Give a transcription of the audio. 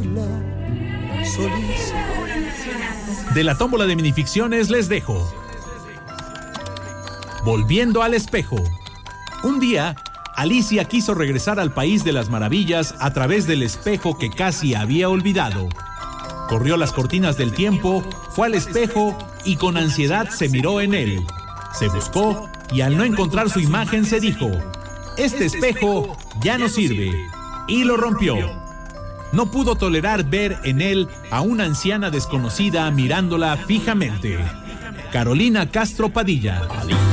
De la tómbola de minificciones les dejo Volviendo al espejo. Un día, Alicia quiso regresar al país de las maravillas a través del espejo que casi había olvidado. Corrió las cortinas del tiempo, fue al espejo y con ansiedad se miró en él. Se buscó y al no encontrar su imagen se dijo: "Este espejo ya no sirve", y lo rompió. No pudo tolerar ver en él a una anciana desconocida mirándola fijamente. Carolina Castro Padilla.